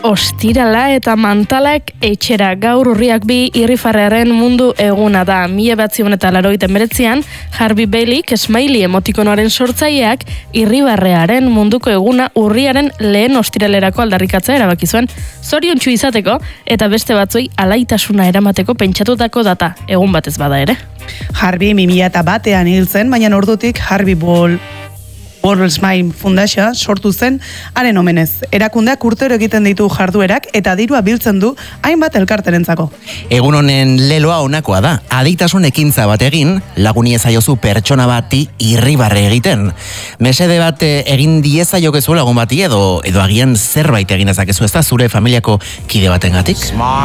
ostirala eta mantalak etxera. Gaur urriak 2 irrifarrearen mundu eguna da. 1989an Harvey Beilik, Smiley emotikonoaren sortzaileak, irribarrearen munduko eguna urriaren lehen ostiralerako aldarrikatzea erabaki zuen. Zoriontsu izateko eta beste batzoi alaitasuna eramateko pentsatutako data, egun batez bada ere. Harvey 2001an hil zen, baina ordutik Harvey World Smile Foundation sortu zen haren omenez. Erakundeak urtero egiten ditu jarduerak eta dirua biltzen du hainbat elkarterentzako. Egun honen leloa honakoa da. Adiktasun ekintza bat egin, laguni ezaiozu pertsona bati irribarre egiten. Mesede bat egin diezaiokezu lagun bati edo agian zerbait egin ezakezu, ez da zure familiako kide batengatik.